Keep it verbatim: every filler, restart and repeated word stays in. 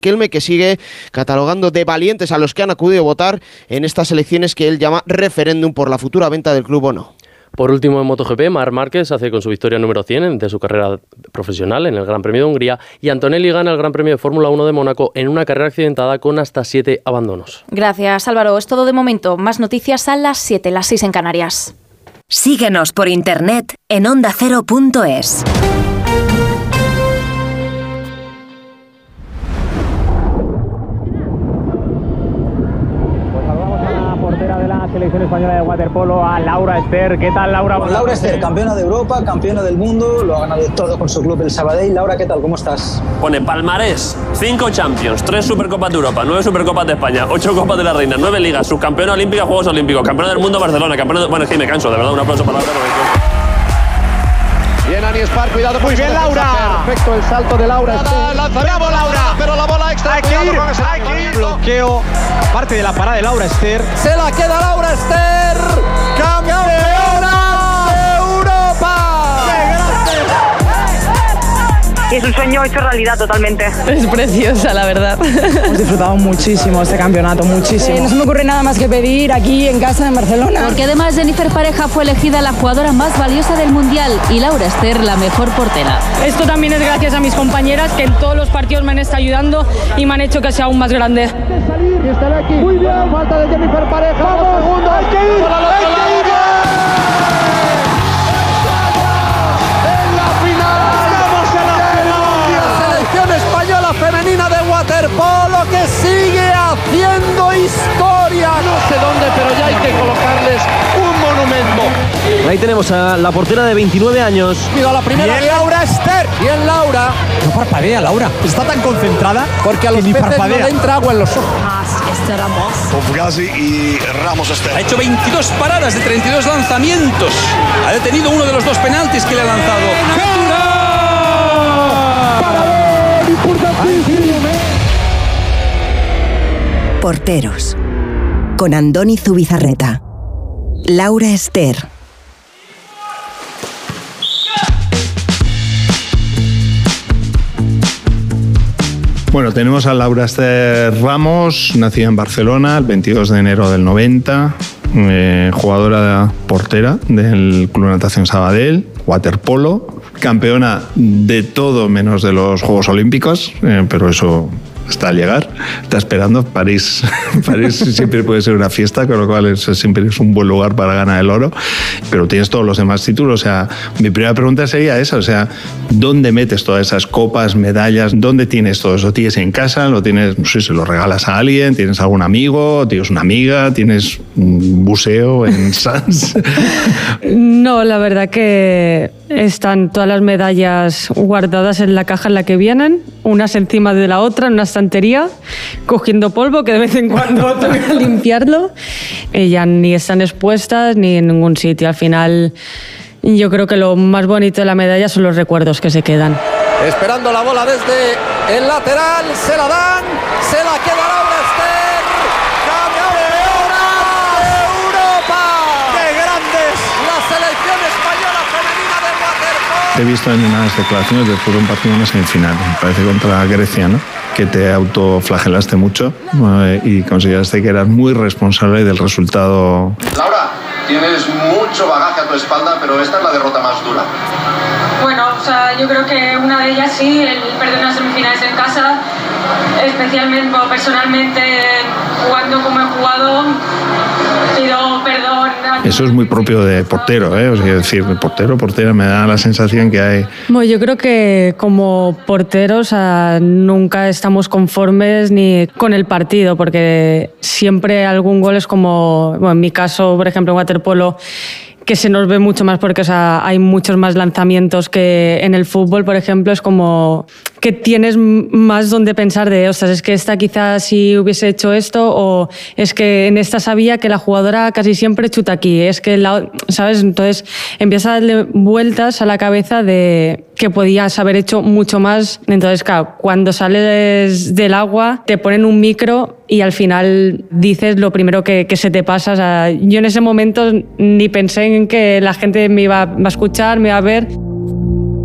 Riquelme, que sigue catalogando de valientes a los que han acudido a votar en estas elecciones que él llama referéndum por la futura venta del club o no. Por último, en MotoGP, Marc Márquez hace con su victoria número cien de su carrera profesional en el Gran Premio de Hungría y Antonelli gana el Gran Premio de Fórmula uno de Mónaco en una carrera accidentada con hasta siete abandonos. Gracias, Álvaro. Es todo de momento. Más noticias a las siete, las seis en Canarias. Síguenos por internet en onda cero punto es. Selección española de waterpolo a Laura Ester. ¿Qué tal, Laura? Bueno, Laura Ester, campeona de Europa, campeona del mundo, lo ha ganado todo con su club el Sabadell. Laura, ¿qué tal? ¿Cómo estás? Pone palmarés, cinco Champions, tres Supercopas de Europa, nueve Supercopas de España, ocho Copas de la Reina, nueve ligas, subcampeona olímpica, Juegos Olímpicos, campeona del mundo Barcelona, campeona de... Bueno, es que me canso, de verdad, un aplauso para Laura. Bien, Ani Spar, cuidado. Muy bien, Laura. Perfecto el salto de Laura. ¡Bravo, Laura! Pero la bola extra. Hay que ir, hay que ir. Bloqueo, parte de la parada de Laura Ester. Se la queda Laura Ester. ¡Campeona de Europa! ¡Qué grande! Es un sueño hecho realidad totalmente. Es preciosa, la verdad. Hemos disfrutado muchísimo este campeonato, muchísimo. Eh, no se me ocurre nada más que pedir aquí en casa en Barcelona. Porque además Jennifer Pareja fue elegida la jugadora más valiosa del Mundial y Laura Ester la mejor portera. Esto también es gracias a mis compañeras que en todos los partidos me han estado ayudando y me han hecho que sea aún más grande. Y estará aquí. Muy bien. Falta de Jennifer Pareja. Vamos, segundo. Hay que ir. Hay que ir. Española femenina de waterpolo que sigue haciendo historia. No sé dónde, pero ya hay que colocarles un monumento. Ahí tenemos a la portera de veintinueve años. Mira la primera. Bien, Laura Ester. Bien, Laura. No parpadea, Laura. Está tan concentrada porque a los peces no le entra agua en los ojos. Con Fugazi y Ramos Ester. Ha hecho veintidós paradas de treinta y dos lanzamientos. Ha detenido uno de los dos penaltis que le ha lanzado. Porteros, con Andoni Zubizarreta. Laura Ester. Bueno, tenemos a Laura Ester Ramos, nacida en Barcelona el veintidós de enero del noventa, eh, jugadora portera del Club Natación Sabadell, waterpolo, campeona de todo menos de los Juegos Olímpicos, eh, pero eso está a llegar, está esperando. París, París siempre puede ser una fiesta, con lo cual es, siempre es un buen lugar para ganar el oro, pero tienes todos los demás títulos. O sea, mi primera pregunta sería esa, o sea, ¿dónde metes todas esas copas, medallas? ¿Dónde tienes todo eso? ¿Lo tienes en casa? ¿Lo tienes, no sé, se lo regalas a alguien? ¿Tienes algún amigo? ¿Tienes una amiga? ¿Tienes un buceo en Sans? No, la verdad que están todas las medallas guardadas en la caja en la que vienen, unas encima de la otra, en una estantería, cogiendo polvo que de vez en cuando tengo que limpiarlo. Y ya ni están expuestas ni en ningún sitio. Al final, yo creo que lo más bonito de la medalla son los recuerdos que se quedan. Esperando la bola desde el lateral, se la dan, se la queda Laura Ester, campeona de Europa. ¡Qué grandes! La selección española femenina de waterpolo. Te he visto en unas declaraciones después de un partido en una semifinal, me parece contra Grecia, ¿no? Que te autoflagelaste mucho eh, y consideraste que eras muy responsable del resultado. Laura, tienes mucho bagaje a tu espalda, pero esta es la derrota más dura. Bueno, o sea, yo creo que una de ellas sí, el perder unas semifinales en casa, especialmente, bueno, personalmente, jugando como he jugado, pido perdón. Eso es muy propio de portero, ¿eh? O sea, decir, de portero, portera, me da la sensación que hay... Bueno, yo creo que como porteros uh, nunca estamos conformes ni con el partido, porque siempre algún gol es como, bueno, en mi caso, por ejemplo, en waterpolo, que se nos ve mucho más porque, o sea, hay muchos más lanzamientos que en el fútbol, por ejemplo, es como que tienes más donde pensar de, ostras, es que esta quizás si hubiese hecho esto, o es que en esta sabía que la jugadora casi siempre chuta aquí, es que, la, ¿sabes? Entonces empieza a darle vueltas a la cabeza de que podías haber hecho mucho más. Entonces, claro, cuando sales del agua te ponen un micro y al final dices lo primero que, que se te pasa. O sea, yo en ese momento ni pensé en que la gente me iba a escuchar, me iba a ver.